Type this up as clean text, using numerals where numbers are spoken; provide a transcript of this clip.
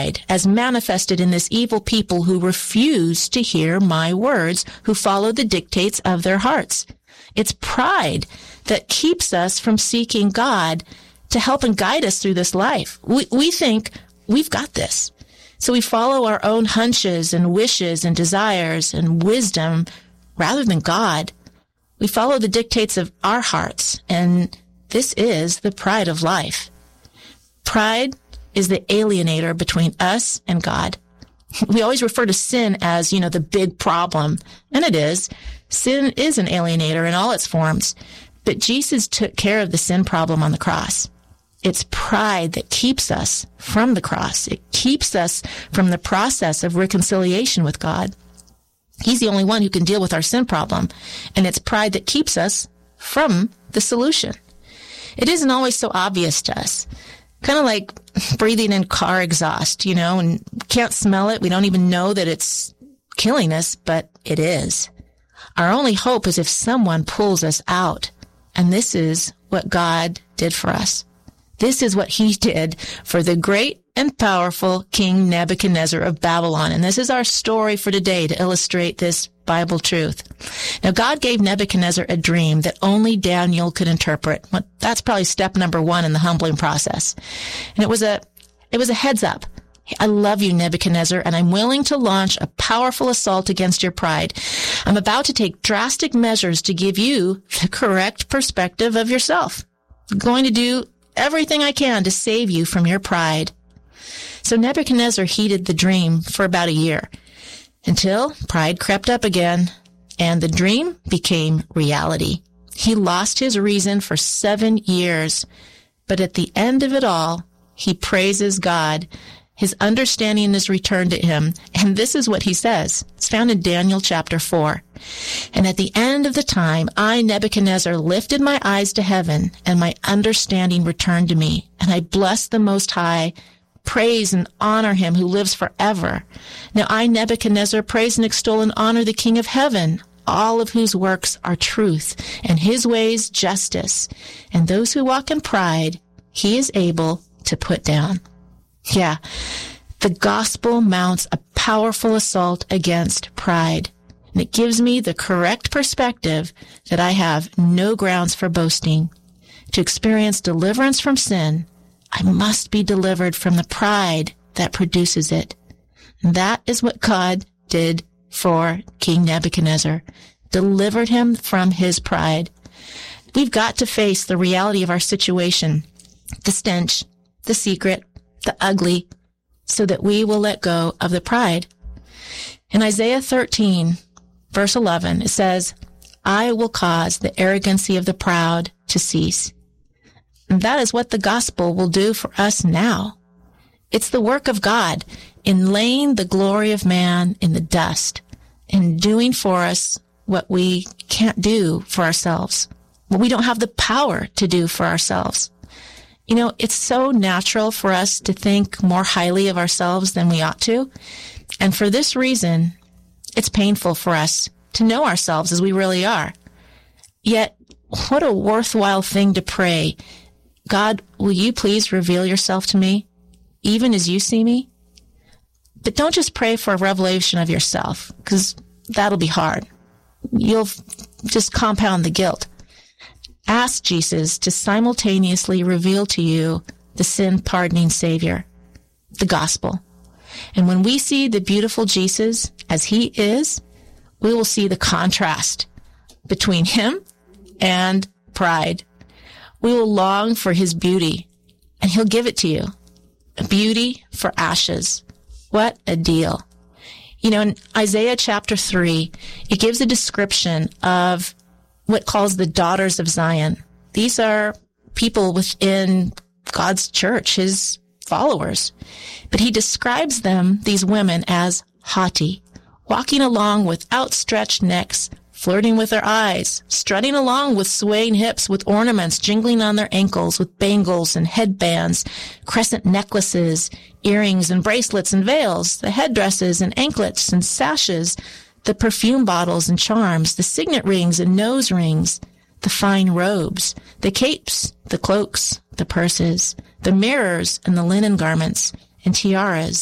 pride as manifested in this evil people who refuse to hear my words, who follow the dictates of their hearts. It's pride that keeps us from seeking God to help and guide us through this life. We think we've got this. So we follow our own hunches and wishes and desires and wisdom rather than God. We follow the dictates of our hearts, and this is the pride of life. Pride is the alienator between us and God. We always refer to sin as, the big problem, and it is. Sin is an alienator in all its forms, but Jesus took care of the sin problem on the cross. It's pride that keeps us from the cross. It keeps us from the process of reconciliation with God. He's the only one who can deal with our sin problem, and it's pride that keeps us from the solution. It isn't always so obvious to us. Kind of like breathing in car exhaust, and can't smell it. We don't even know that it's killing us, but it is. Our only hope is if someone pulls us out. And this is what God did for us. This is what he did for the great and powerful King Nebuchadnezzar of Babylon. And this is our story for today to illustrate this Bible truth. Now, God gave Nebuchadnezzar a dream that only Daniel could interpret. Well, that's probably step number 1 in the humbling process. And it was a heads up. I love you, Nebuchadnezzar, and I'm willing to launch a powerful assault against your pride. I'm about to take drastic measures to give you the correct perspective of yourself. I'm going to do everything I can to save you from your pride. So Nebuchadnezzar heeded the dream for about a year until pride crept up again and the dream became reality. He lost his reason for 7 years, but at the end of it all, he praises God. His understanding is returned to him, and this is what he says. It's found in Daniel chapter 4. And at the end of the time, I, Nebuchadnezzar, lifted my eyes to heaven, and my understanding returned to me. And I blessed the Most High, praise and honor him who lives forever. Now I, Nebuchadnezzar, praise and extol and honor the King of heaven, all of whose works are truth, and his ways justice. And those who walk in pride, he is able to put down. Yeah, the gospel mounts a powerful assault against pride, and it gives me the correct perspective that I have no grounds for boasting. To experience deliverance from sin, I must be delivered from the pride that produces it. And that is what God did for King Nebuchadnezzar, delivered him from his pride. We've got to face the reality of our situation, the stench, the secret, the ugly, so that we will let go of the pride. In Isaiah 13, verse 11, it says, I will cause the arrogancy of the proud to cease. And that is what the gospel will do for us now. It's the work of God in laying the glory of man in the dust and doing for us what we can't do for ourselves, what we don't have the power to do for ourselves. It's so natural for us to think more highly of ourselves than we ought to. And for this reason, it's painful for us to know ourselves as we really are. Yet, what a worthwhile thing to pray. God, will you please reveal yourself to me, even as you see me? But don't just pray for a revelation of yourself, because that'll be hard. You'll just compound the guilt. Ask Jesus to simultaneously reveal to you the sin-pardoning Savior, the gospel. And when we see the beautiful Jesus as he is, we will see the contrast between him and pride. We will long for his beauty, and he'll give it to you. A beauty for ashes. What a deal. In Isaiah chapter 3, it gives a description of what calls the daughters of Zion. These are people within God's church, his followers. But he describes them, these women, as haughty, walking along with outstretched necks, flirting with their eyes, strutting along with swaying hips, with ornaments jingling on their ankles, with bangles and headbands, crescent necklaces, earrings and bracelets and veils, the headdresses and anklets and sashes, the perfume bottles and charms, the signet rings and nose rings, the fine robes, the capes, the cloaks, the purses, the mirrors and the linen garments and tiaras,